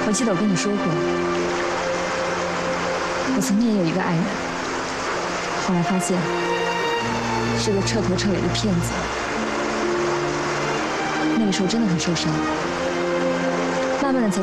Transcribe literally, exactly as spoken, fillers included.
我记得我跟你说过，我曾经也有一个爱人，后来发现是个彻头彻尾的骗子。那个时候真的很受伤，慢慢的才